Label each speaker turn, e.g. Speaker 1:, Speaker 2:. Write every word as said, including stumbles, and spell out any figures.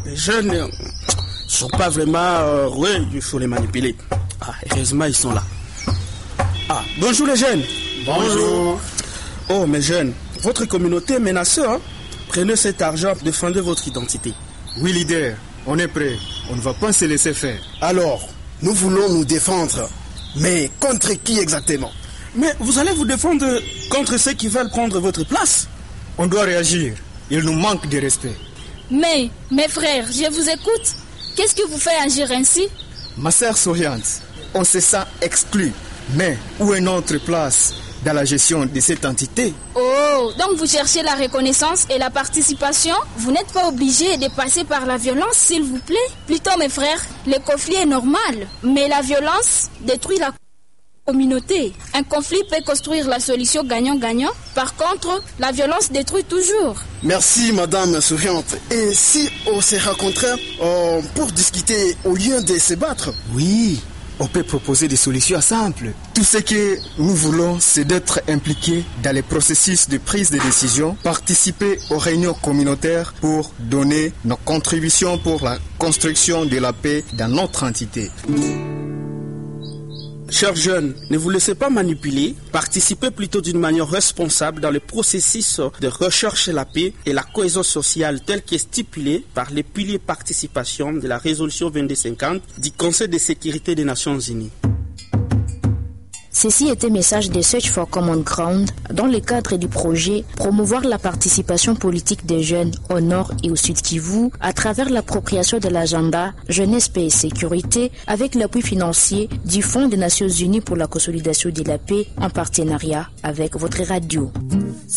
Speaker 1: les jeunes ne sont pas vraiment... Euh, oui, il faut les manipuler. Ah, heureusement, ils sont là. Ah, bonjour les jeunes.
Speaker 2: Bonjour.
Speaker 1: Oh, mes jeunes, votre communauté est menacée, hein? Prenez cet argent, défendez votre identité.
Speaker 2: Oui, leader, on est prêt. On ne va pas se laisser faire.
Speaker 3: Alors, nous voulons nous défendre. Mais contre qui exactement?
Speaker 1: Mais vous allez vous défendre contre ceux qui veulent prendre votre place?
Speaker 2: On doit réagir. Il nous manque de respect.
Speaker 4: Mais, mes frères, je vous écoute. Qu'est-ce qui vous fait agir ainsi?
Speaker 2: Ma sœur s'oriente. On se sent exclu. Mais où est notre place dans la gestion de cette entité?
Speaker 4: Oh, donc vous cherchez la reconnaissance et la participation? Vous n'êtes pas obligés de passer par la violence, s'il vous plaît. Plutôt, mes frères, le conflit est normal. Mais la violence détruit la communauté. Un conflit peut construire la solution gagnant-gagnant. Par contre, la violence détruit toujours.
Speaker 3: Merci, madame souriante. Et si on se rencontrait euh, pour discuter au lieu de se battre?
Speaker 2: Oui, on peut proposer des solutions simples. Tout ce que nous voulons, c'est d'être impliqués dans les processus de prise de décision, participer aux réunions communautaires pour donner nos contributions pour la construction de la paix dans notre entité.
Speaker 1: Chers jeunes, ne vous laissez pas manipuler, participez plutôt d'une manière responsable dans le processus de recherche de la paix et la cohésion sociale tel qu'est stipulé par les piliers participation de la résolution vingt-deux cinquante du Conseil de sécurité des Nations Unies.
Speaker 5: Ceci était un message de Search for Common Ground dans le cadre du projet Promouvoir la participation politique des jeunes au Nord et au Sud Kivu à travers l'appropriation de l'agenda Jeunesse, Paix et Sécurité avec l'appui financier du Fonds des Nations Unies pour la consolidation de la paix en partenariat avec votre radio.